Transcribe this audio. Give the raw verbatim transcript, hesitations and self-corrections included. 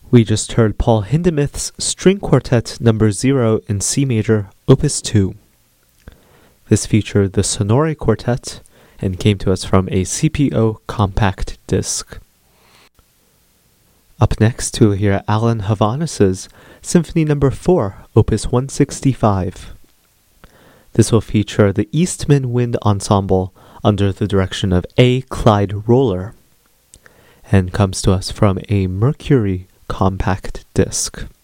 We just heard Paul Hindemith's String Quartet number zero in C major, opus two. This featured the Sonore Quartet and came to us from a C P O compact disc. Up next, we'll hear Alan Havanis' Symphony number four, opus one sixty-five. This will feature the Eastman Wind Ensemble under the direction of A. Clyde Roller, and comes to us from a Mercury compact disc.